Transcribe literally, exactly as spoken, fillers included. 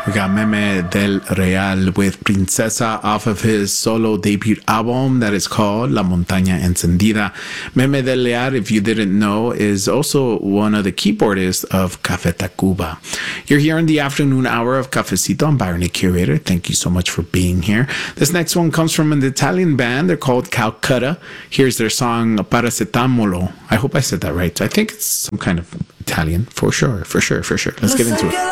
We got Meme del Real with Princesa off of his solo debut album that is called La Montaña Encendida. Meme del Real, if you didn't know, is also one of the keyboardists of Café Tacuba. You're here in the afternoon hour of Cafecito. I'm Byron, the curator. Thank you so much for being here. This next one comes from an Italian band. They're called Calcutta. Here's their song Paracetamolo. I hope I said that right. I think it's some kind of Italian, for sure, for sure, for sure. Let's get into it.